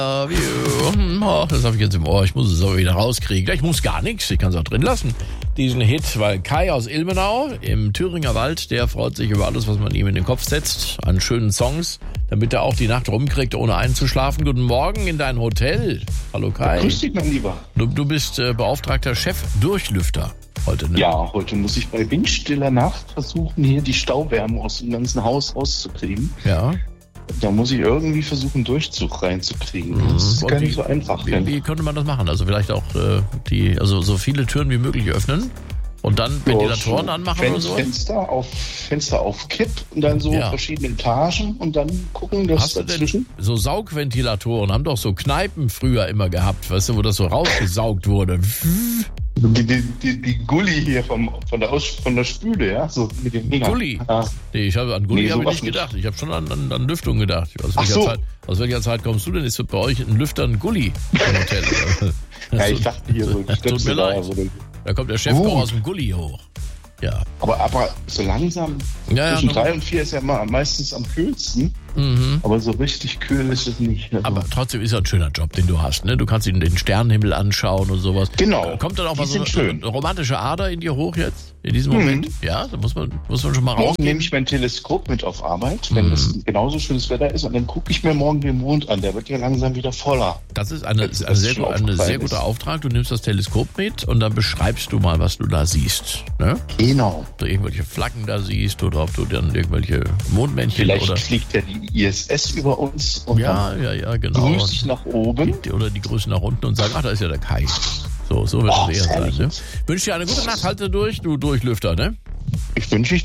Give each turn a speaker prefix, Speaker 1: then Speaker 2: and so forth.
Speaker 1: Love you. Oh, das habe ich jetzt im Ohr. Ich muss es aber wieder rauskriegen. Ich muss gar nichts. Ich kann es auch drin lassen. Diesen Hit, weil Kai aus Ilmenau im Thüringer Wald, der freut sich über alles, was man ihm in den Kopf setzt, an schönen Songs, damit er auch die Nacht rumkriegt, ohne einzuschlafen. Guten Morgen in dein Hotel. Hallo Kai.
Speaker 2: Grüß dich, mein Lieber.
Speaker 1: Du bist beauftragter Chef-Durchlüfter heute, ne?
Speaker 2: Ja, heute muss ich bei windstiller Nacht versuchen, hier die Stauwärme aus dem ganzen Haus rauszukriegen.
Speaker 1: Ja.
Speaker 2: Da muss ich irgendwie versuchen, Durchzug reinzukriegen. Das ist gar nicht so einfach.
Speaker 1: Wie könnte man das machen? Also vielleicht auch so viele Türen wie möglich öffnen und dann Ventilatoren anmachen oder so?
Speaker 2: Fenster auf Kipp und dann so verschiedene Etagen und dann gucken, dass
Speaker 1: Hast du
Speaker 2: dazwischen...
Speaker 1: denn so Saugventilatoren haben doch so Kneipen früher immer gehabt, weißt du, wo das so rausgesaugt wurde.
Speaker 2: Die Gulli hier von der Spüle, ja? So mit dem Finger.
Speaker 1: Gulli?
Speaker 2: Ah.
Speaker 1: Nee, an Gulli habe ich
Speaker 2: sowas
Speaker 1: nicht gedacht. Ich habe schon an Lüftung gedacht. Aus welcher Zeit kommst du denn? Ist bei euch ein Lüfter ein Gulli im Hotel?
Speaker 2: Ja, ich dachte hier so...
Speaker 1: Tut mir leid. Da kommt der Chefkoch aus dem Gulli hoch. Ja.
Speaker 2: Aber so langsam, zwischen 3 und 4 ist ja meistens am kühlsten. Mhm. Aber so richtig kühl ist es nicht. Also. Aber
Speaker 1: trotzdem ist ja ein schöner Job, den du hast. Ne? Du kannst den Sternenhimmel anschauen und sowas.
Speaker 2: Genau.
Speaker 1: Kommt dann auch mal so eine romantische Ader in dir hoch jetzt? In diesem Moment? Ja, da muss man schon mal raus.
Speaker 2: Morgen nehme ich mein Teleskop mit auf Arbeit, wenn es genauso schönes Wetter ist. Und dann gucke ich mir morgen den Mond an. Der wird ja langsam wieder voller.
Speaker 1: Das ist ein sehr guter Auftrag. Du nimmst das Teleskop mit und dann beschreibst du mal, was du da siehst. Ne?
Speaker 2: Genau.
Speaker 1: Ob du irgendwelche Flaggen da siehst oder ob du dann irgendwelche Mondmännchen
Speaker 2: Vielleicht fliegt ja die ISS über uns und
Speaker 1: genau.
Speaker 2: grüßt dich nach oben.
Speaker 1: Oder die grüßen nach unten und sagen, da ist ja der Kai. So wird es eher sein. Ne? Wünsche dir eine gute Nacht, halte durch, du Durchlüfter, ne?
Speaker 2: Ich wünsche